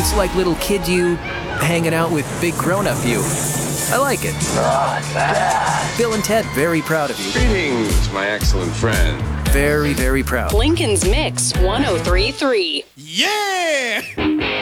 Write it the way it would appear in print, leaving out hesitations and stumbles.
It's like little kid you hanging out with big grown-up you. I like it. Bill and Ted, very proud of you. Greetings, my excellent friend. Very, very proud. Lincoln's Mix 1033. Yeah!